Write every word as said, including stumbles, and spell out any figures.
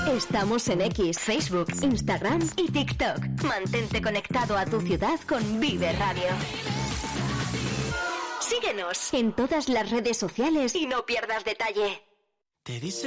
Estamos en X, Facebook, Instagram y TikTok. Mantente conectado a tu ciudad con Vive Radio. Síguenos en todas las redes sociales y no pierdas detalle. Te dice